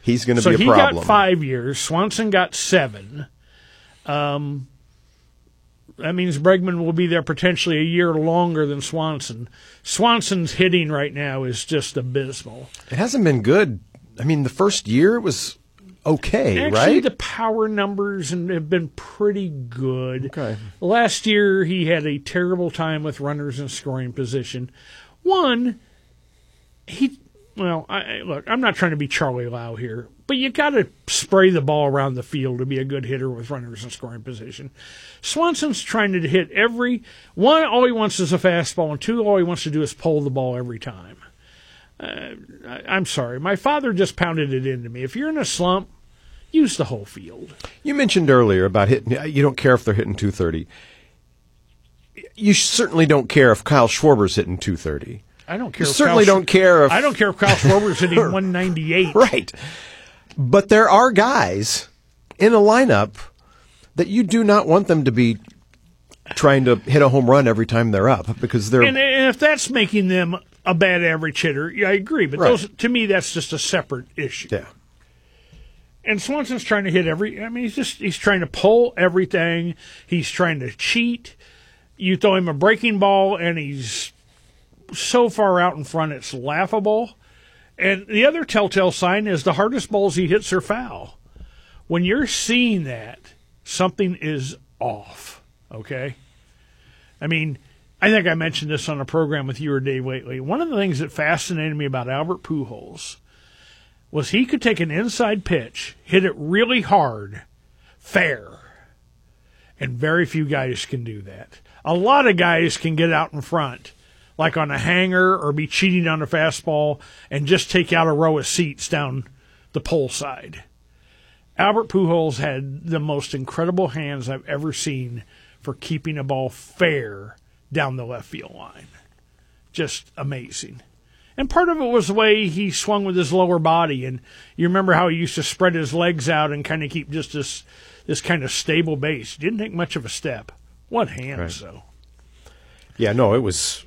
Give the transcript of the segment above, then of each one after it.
he's going to be a problem. So he got 5 years. Swanson got 7. That means Bregman will be there potentially a year longer than Swanson. Swanson's hitting right now is just abysmal. It hasn't been good. I mean, the first year was okay, Actually, right? the power numbers have been pretty good. Okay. Last year, he had a terrible time with runners in scoring position. Look, I'm not trying to be Charlie Lau here, but you got to spray the ball around the field to be a good hitter with runners in scoring position. Swanson's trying to hit all he wants is a fastball, and 2, all he wants to do is pull the ball every time. I'm sorry. My father just pounded it into me. If you're in a slump, use the whole field. You mentioned earlier about hitting. You don't care if they're hitting 230. You certainly don't care if Kyle Schwarber's hitting 230. I don't care. You certainly don't care if I don't care if Kyle Schwarber's hitting 198. Right. But there are guys in a lineup that you do not want them to be trying to hit a home run every time they're up because they're. And if that's making them a bad average hitter, yeah, I agree. But Right. to me, that's just a separate issue. Yeah. And Swanson's trying to hit he's trying to pull everything. He's trying to cheat. You throw him a breaking ball, and he's so far out in front, it's laughable. And the other telltale sign is the hardest balls he hits are foul. When you're seeing that, something is off, okay? I mean, I think I mentioned this on a program with you or Dave lately. One of the things that fascinated me about Albert Pujols was he could take an inside pitch, hit it really hard, fair, and very few guys can do that. A lot of guys can get out in front, like on a hanger or be cheating on a fastball and just take out a row of seats down the pole side. Albert Pujols had the most incredible hands I've ever seen for keeping a ball fair down the left field line. Just amazing. And part of it was the way he swung with his lower body. And you remember how he used to spread his legs out and kind of keep just this kind of stable base. Didn't take much of a step. What hands, though. Yeah, no, it was.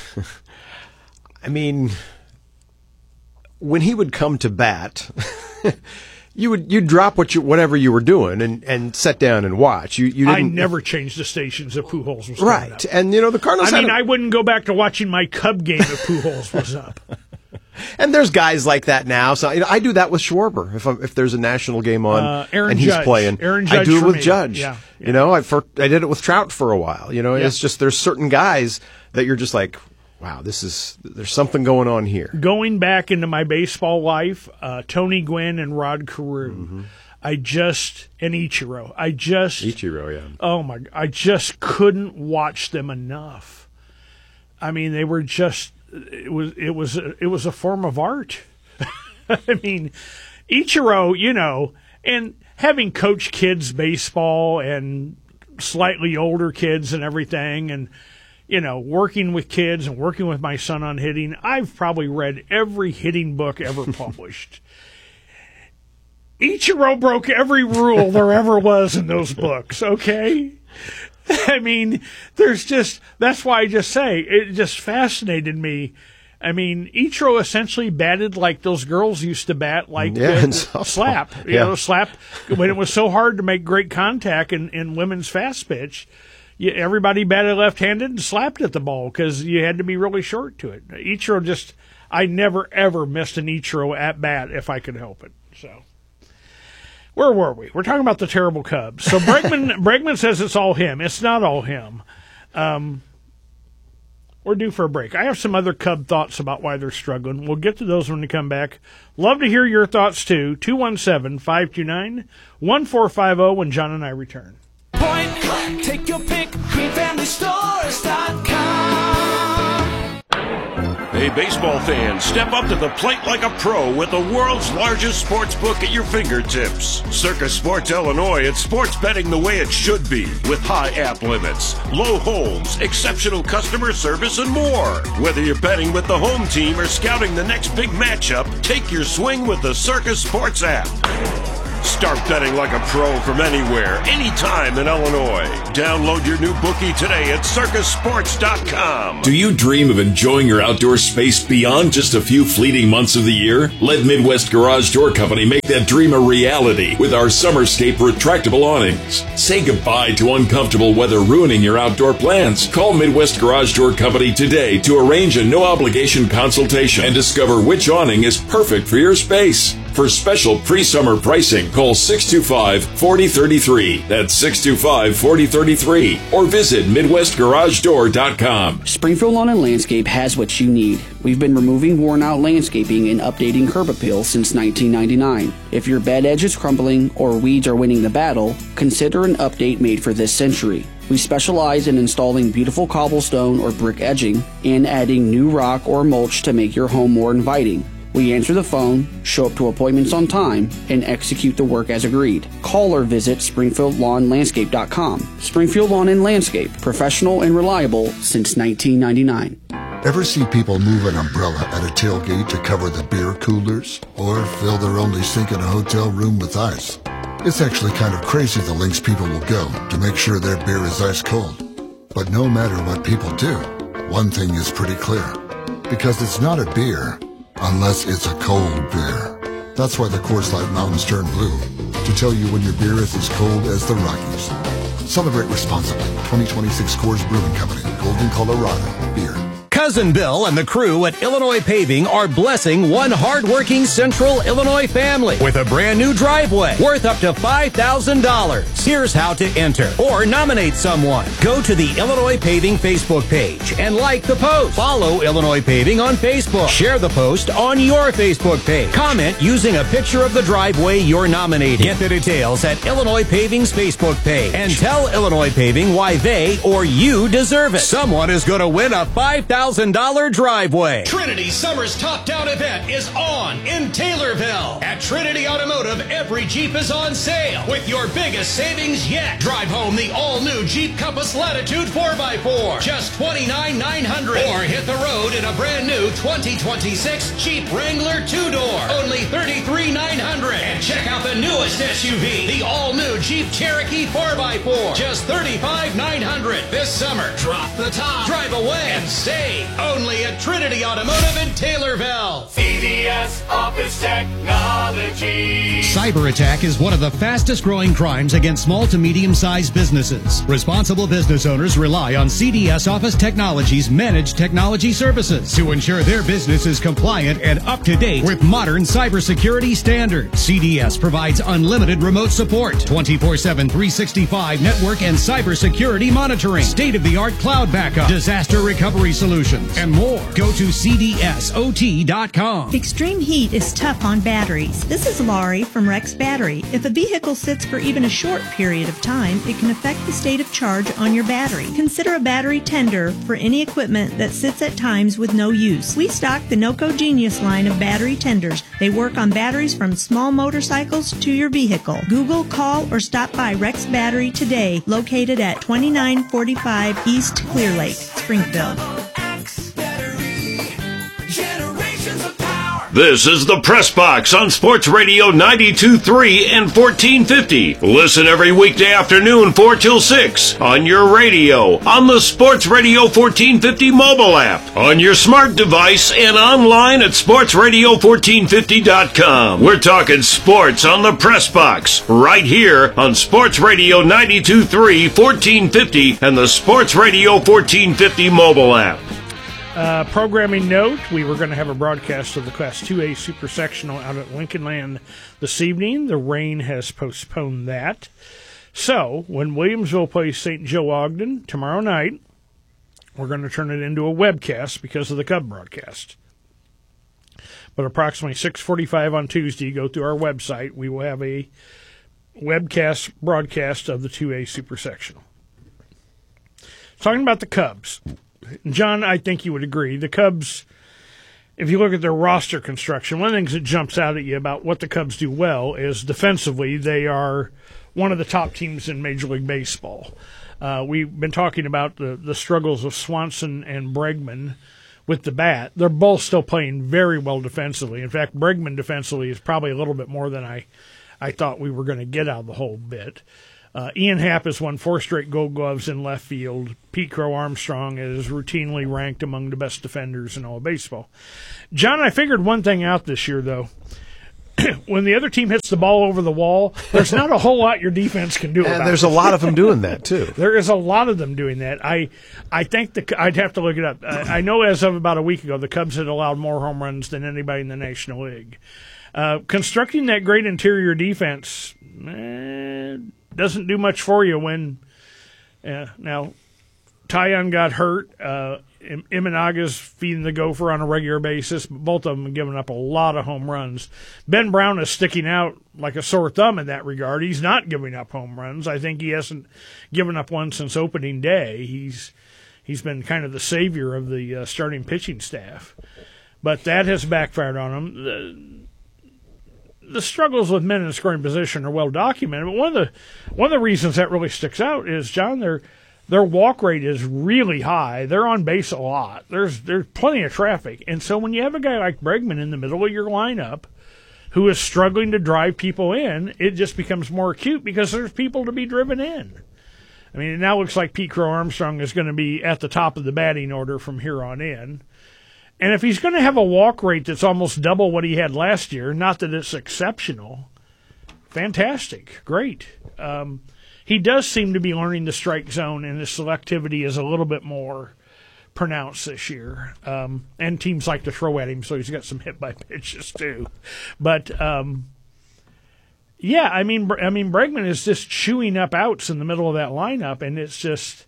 I mean, when he would come to bat, you'd drop whatever you were doing and sit down and watch. You didn't. I never changed the stations if Pujols was right, up. and the Cardinals. I wouldn't go back to watching my Cub game if Pujols was up. And there's guys like that now. So I do that with Schwarber if there's a national game on and he's Judge. playing. Aaron Judge I do it with me. Judge. Yeah. I did it with Trout for a while. It's just there's certain guys that you're just like, wow, there's something going on here. Going back into my baseball life, Tony Gwynn and Rod Carew, and Ichiro. Ichiro, yeah. Oh my! I just couldn't watch them enough. I mean, they were just. It was a form of art. I mean, Ichiro, and having coached kids baseball and slightly older kids and everything, and working with kids and working with my son on hitting, I've probably read every hitting book ever published. Ichiro broke every rule there ever was in those books, okay? I mean, that's why I just say, it just fascinated me. I mean, Ichiro essentially batted like those girls used to bat, like slap. Slap, when it was so hard to make great contact in women's fast pitch. Everybody batted left-handed and slapped at the ball because you had to be really short to it. Ichiro I never, ever missed an Ichiro at-bat if I could help it. So, where were we? We're talking about the terrible Cubs. So Bregman says it's all him. It's not all him. We're due for a break. I have some other Cub thoughts about why they're struggling. We'll get to those when we come back. Love to hear your thoughts, too. 217-529-1450 when John and I return. Take your pick, greenfamilystores.com. Hey, baseball fans, step up to the plate like a pro with the world's largest sports book at your fingertips. Circus Sports Illinois, it's sports betting the way it should be, with high app limits, low holds, exceptional customer service, and more. Whether you're betting with the home team or scouting the next big matchup, take your swing with the Circus Sports app. Start betting like a pro from anywhere, anytime in Illinois. Download your new bookie today at circusports.com. Do you dream of enjoying your outdoor space beyond just a few fleeting months of the year? Let Midwest Garage Door Company make that dream a reality with our Summerscape retractable awnings. Say goodbye to uncomfortable weather ruining your outdoor plans. Call Midwest Garage Door Company today to arrange a no-obligation consultation and discover which awning is perfect for your space. For special pre-summer pricing, call 625-4033. That's 625-4033. Or visit MidwestGarageDoor.com. Springfield Lawn and Landscape has what you need. We've been removing worn-out landscaping and updating curb appeal since 1999. If your bed edge is crumbling or weeds are winning the battle, consider an update made for this century. We specialize in installing beautiful cobblestone or brick edging and adding new rock or mulch to make your home more inviting. We answer the phone, show up to appointments on time, and execute the work as agreed. Call or visit SpringfieldLawnLandscape.com. Springfield Lawn and Landscape, professional and reliable since 1999. Ever see people move an umbrella at a tailgate to cover the beer coolers? Or fill their only sink in a hotel room with ice? It's actually kind of crazy the lengths people will go to make sure their beer is ice cold. But no matter what people do, one thing is pretty clear. Because it's not a beer unless it's a cold beer. That's why the Coors Light Mountains turn blue, to tell you when your beer is as cold as the Rockies. Celebrate responsibly. 2026 Coors Brewing Company, Golden, Colorado. Beer. Cousin Bill and the crew at Illinois Paving are blessing one hardworking Central Illinois family with a brand new driveway worth up to $5,000. Here's how to enter or nominate someone. Go to the Illinois Paving Facebook page and like the post. Follow Illinois Paving on Facebook. Share the post on your Facebook page. Comment using a picture of the driveway you're nominating. Get the details at Illinois Paving's Facebook page and tell Illinois Paving why they or you deserve it. Someone is going to win a $5,000 driveway. Trinity Summer's Top Down event is on in Taylorville. At Trinity Automotive, every Jeep is on sale with your biggest savings yet. Drive home the all-new Jeep Compass Latitude 4x4, just $29,900. Or hit the road in a brand new 2026 Jeep Wrangler 2-door, only $33,900. And check out the newest SUV, the all-new Jeep Cherokee 4x4, just $35,900. This summer, drop the top, drive away, and save. Only at Trinity Automotive in Taylorville. CDS Office Technology. Cyber attack is one of the fastest growing crimes against small to medium-sized businesses. Responsible business owners rely on CDS Office Technology's managed technology services to ensure their business is compliant and up to date with modern cybersecurity standards. CDS provides unlimited remote support, 24/7, 365 network and cybersecurity monitoring, state-of-the-art cloud backup, disaster recovery solutions, and more. Go to cdsot.com. Extreme heat is tough on batteries. This is Laurie from Rex Battery. If a vehicle sits for even a short period of time, it can affect the state of charge on your battery. Consider a battery tender for any equipment that sits at times with no use. We stock the NOCO Genius line of battery tenders. They work on batteries from small motorcycles to your vehicle. Google, call, or stop by Rex Battery today, located at 2945 East Clear Lake, Springfield. This is the Press Box on Sports Radio 92.3 and 1450. Listen every weekday afternoon 4 till 6 on your radio, on the Sports Radio 1450 mobile app, on your smart device, and online at sportsradio1450.com. We're talking sports on the Press Box right here on Sports Radio 92.3, 1450 and the Sports Radio 1450 mobile app. Programming note, we were going to have a broadcast of the Class 2A Super Sectional out at Lincoln Land this evening. The rain has postponed that. So, when Williamsville plays St. Joe Ogden tomorrow night, we're going to turn it into a webcast because of the Cub broadcast. But approximately 6:45 on Tuesday, go through our website. We will have a webcast broadcast of the 2A Super Sectional. Talking about the Cubs. John, I think you would agree. The Cubs, if you look at their roster construction, one of the things that jumps out at you about what the Cubs do well is defensively they are one of the top teams in Major League Baseball. We've been talking about the struggles of Swanson and Bregman with the bat. They're both still playing very well defensively. In fact, Bregman defensively is probably a little bit more than I I thought we were going to get out of the hole bit. Ian Happ has won 4 straight Gold Gloves in left field. Pete Crow Armstrong is routinely ranked among the best defenders in all of baseball. John, I figured one thing out this year, though. When the other team hits the ball over the wall, there's not a whole lot your defense can do about it. And there's a lot of them doing that, too. There is a lot of them doing that. I think I'd have to look it up. I know as of about a week ago, the Cubs had allowed more home runs than anybody in the National League. Constructing that great interior defense doesn't do much for you when now Taillon got hurt. Imanaga's feeding the gopher on a regular basis. Both of them have given up a lot of home runs. Ben Brown is sticking out like a sore thumb in that regard. He's not giving up home runs. I think he hasn't given up one since opening day. He's been kind of the savior of the starting pitching staff. But that has backfired on him. The struggles with men in scoring position are well documented. But one of the reasons that really sticks out is, John, their walk rate is really high. They're on base a lot. There's plenty of traffic. And so when you have a guy like Bregman in the middle of your lineup who is struggling to drive people in, it just becomes more acute because there's people to be driven in. I mean, it now looks like Pete Crow Armstrong is going to be at the top of the batting order from here on in. And if he's going to have a walk rate that's almost double what he had last year, not that it's exceptional, fantastic, great. He does seem to be learning the strike zone, and his selectivity is a little bit more pronounced this year. And teams like to throw at him, so he's got some hit-by pitches too. But yeah, I mean, Bregman is just chewing up outs in the middle of that lineup, and it's just.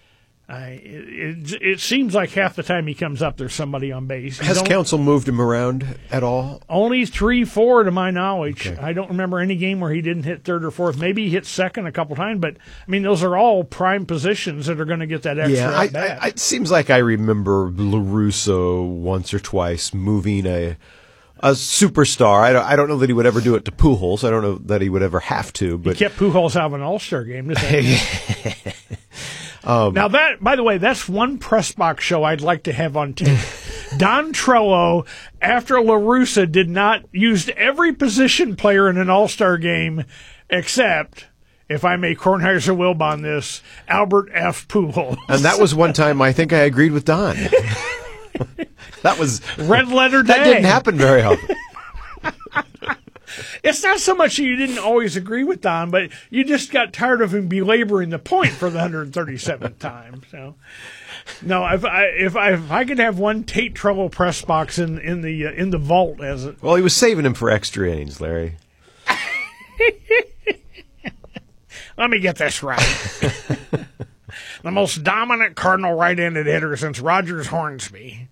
It seems like half the time he comes up, there's somebody on base. Has Counsell moved him around at all? Only 3-4 to my knowledge. Okay. I don't remember any game where he didn't hit third or fourth. Maybe he hit second a couple times, but I mean, those are all prime positions that are going to get that extra at bat. It seems like I remember LaRusso once or twice moving a superstar. I don't know that he would ever do it to Pujols. I don't know that he would ever have to. But he kept Pujols out of an All-Star game, didn't he? Now, that, by the way, that's one press box show I'd like to have on tape. Don Trello, after La Russa did not use every position player in an All-Star game except, if I may Kornheiser Wilbon this, Albert F. Pujols. And that was one time I think I agreed with Don. That was red letter day. That didn't happen very often. It's not so much that you didn't always agree with Don, but you just got tired of him belaboring the point for the 137th time. So, no, if I could have one Tate Trello press box in the vault as it. Well, he was saving him for extra innings, Larry. Let me get this right. The most dominant Cardinal right-handed hitter since Rogers Hornsby.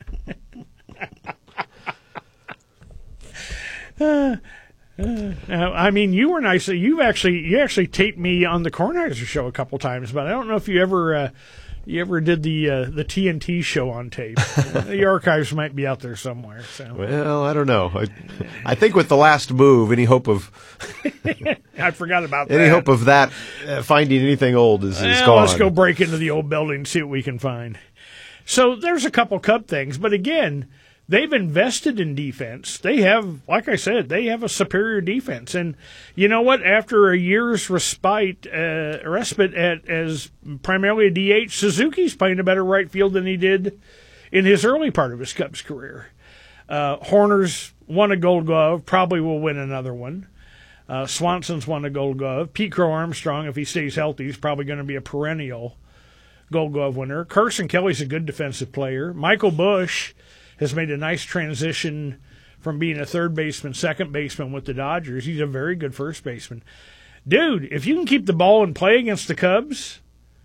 I mean, you were nice. You actually taped me on the Kornheiser show a couple times, but I don't know if you ever did the TNT show on tape. The archives might be out there somewhere. So. Well, I don't know. I think with the last move, any hope of I forgot about that. Any hope of that finding anything old is gone. Let's go break into the old building and see what we can find. So there's a couple Cub things, but again. They've invested in defense. They have, like I said, they have a superior defense. And you know what? After a year's respite as primarily a DH, Suzuki's playing a better right field than he did in his early part of his Cubs career. Horner's won a Gold Glove, probably will win another one. Swanson's won a Gold Glove. Pete Crow Armstrong, if he stays healthy, is probably going to be a perennial Gold Glove winner. Carson Kelly's a good defensive player. Michael Busch has made a nice transition from being a third baseman, second baseman with the Dodgers. He's a very good first baseman. Dude, if you can keep the ball in play against the Cubs,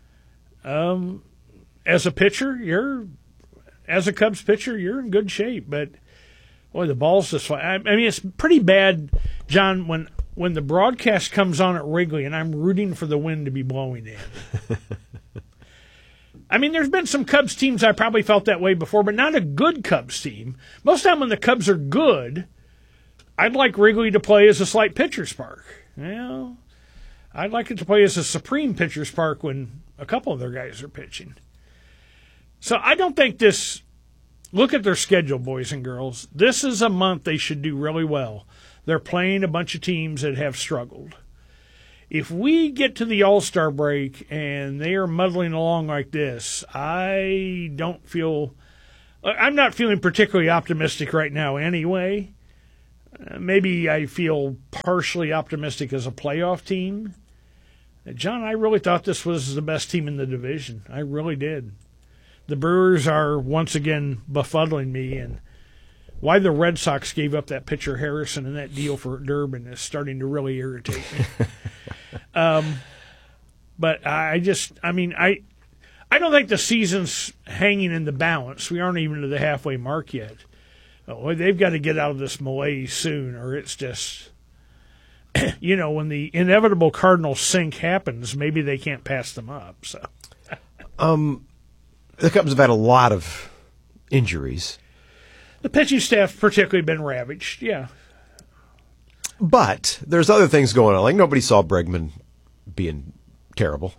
as a pitcher, as a Cubs pitcher, you're in good shape. But, boy, the ball's just fly. I mean, it's pretty bad, John, when the broadcast comes on at Wrigley and I'm rooting for the wind to be blowing in. I mean, there's been some Cubs teams I probably felt that way before, but not a good Cubs team. Most of the time when the Cubs are good, I'd like Wrigley to play as a slight pitcher's park. Well, I'd like it to play as a supreme pitcher's park when a couple of their guys are pitching. So I don't think this – look at their schedule, boys and girls. This is a month they should do really well. They're playing a bunch of teams that have struggled. If we get to the All-Star break and they are muddling along like this, I'm not feeling particularly optimistic right now anyway. Maybe I feel partially optimistic as a playoff team. John, I really thought this was the best team in the division. I really did. The Brewers are once again befuddling me, and why the Red Sox gave up that pitcher Harrison and that deal for Durbin is starting to really irritate me. But I don't think the season's hanging in the balance. We aren't even to the halfway mark yet. Oh, they've got to get out of this malaise soon, or it's just, when the inevitable Cardinal sink happens, maybe they can't pass them up. So, the Cubs have had a lot of injuries. The pitching staff particularly been ravaged, yeah. But there's other things going on. Like nobody saw Bregman being terrible.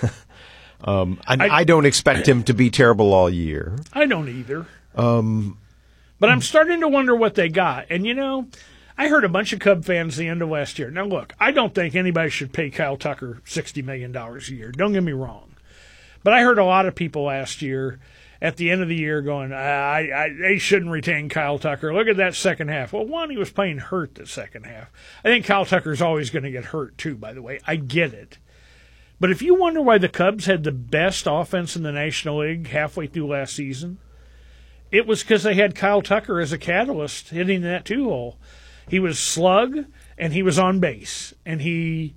I don't expect him to be terrible all year. I don't either. But I'm starting to wonder what they got. And, I heard a bunch of Cub fans the end of last year. Now, look, I don't think anybody should pay Kyle Tucker $60 million a year. Don't get me wrong. But I heard a lot of people last year at the end of the year going, they shouldn't retain Kyle Tucker. Look at that second half. Well, one, he was playing hurt the second half. I think Kyle Tucker's always going to get hurt, too, by the way. I get it. But if you wonder why the Cubs had the best offense in the National League halfway through last season, it was because they had Kyle Tucker as a catalyst hitting that two-hole. He was slug, and he was on base. And he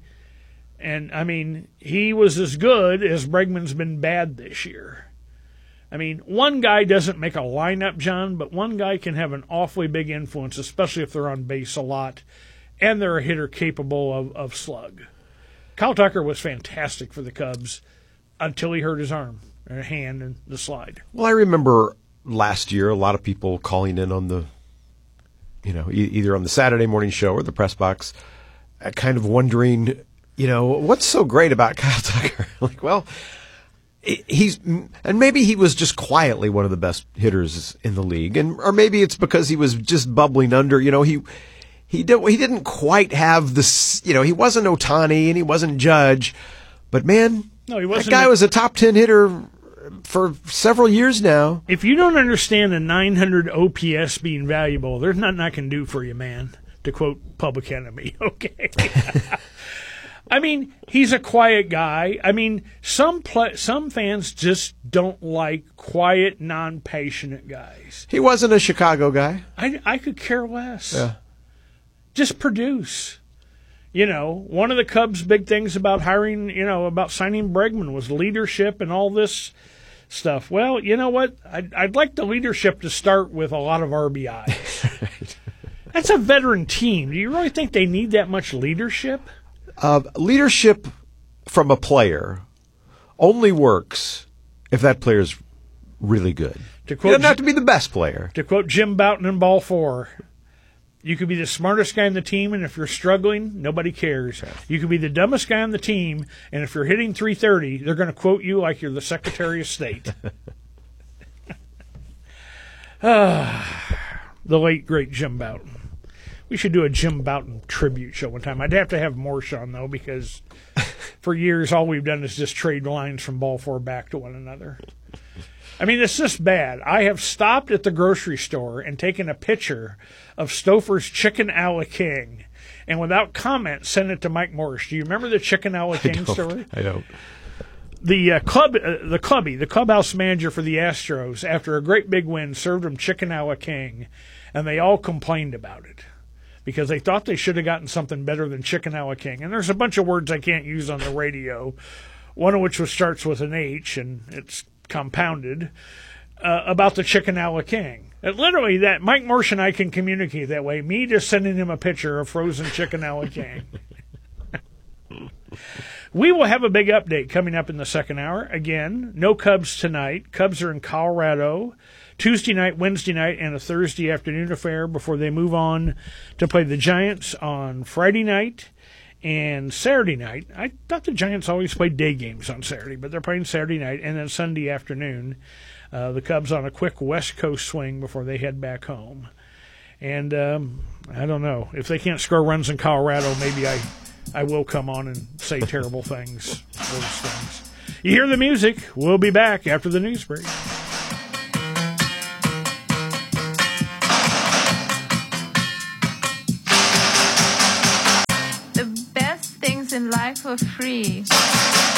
was as good as Bregman's been bad this year. One guy doesn't make a lineup, John, but one guy can have an awfully big influence, especially if they're on base a lot, and they're a hitter capable of slug. Kyle Tucker was fantastic for the Cubs until he hurt his arm or hand in the slide. Well, I remember last year a lot of people calling in on the, either on the Saturday morning show or the press box, kind of wondering, what's so great about Kyle Tucker? Maybe he was just quietly one of the best hitters in the league, or maybe it's because he was just bubbling under. He didn't quite have this. He wasn't Ohtani and he wasn't Judge, but man, no, he wasn't. That guy was a top 10 hitter for several years now. If you don't understand a 900 OPS being valuable, there's nothing I can do for you, man. To quote Public Enemy, okay. He's a quiet guy. Some fans just don't like quiet, non-passionate guys. He wasn't a Chicago guy. I could care less. Yeah. Just produce. One of the Cubs' big things about about signing Bregman was leadership and all this stuff. Well, you know what? I'd like the leadership to start with a lot of RBIs. Right. That's a veteran team. Do you really think they need that much leadership? Leadership from a player only works if that player's really good. He doesn't have to be the best player. To quote Jim Bouton in Ball 4, you could be the smartest guy on the team, and if you're struggling, nobody cares. You could be the dumbest guy on the team, and if you're hitting .330, they're going to quote you like you're the Secretary of State. The late, great Jim Bouton. We should do a Jim Bouton tribute show one time. I'd have to have Morse on, though, because for years all we've done is just trade lines from Ball 4 back to one another. It's just bad. I have stopped at the grocery store and taken a picture of Stouffer's Chicken a la King, and without comment sent it to Mike Morse. Do you remember the Chicken a la King story? I don't. The clubhouse manager for the Astros, after a great big win, served them Chicken a la King, and they all complained about it because they thought they should have gotten something better than Chicken a la King. And there's a bunch of words I can't use on the radio, one of which starts with an H, and it's compounded, about the Chicken a la King. Literally, that Mike Morse and I can communicate that way. Me just sending him a picture of frozen Chicken a la King. We will have a big update coming up in the second hour. Again, no Cubs tonight. Cubs are in Colorado Tuesday night, Wednesday night, and a Thursday afternoon affair before they move on to play the Giants on Friday night and Saturday night. I thought the Giants always played day games on Saturday, but they're playing Saturday night, and then Sunday afternoon. The Cubs on a quick West Coast swing before they head back home. And I don't know. If they can't score runs in Colorado, maybe I will come on and say terrible things, those things. You hear the music. We'll be back after the news break. The best things in life are free.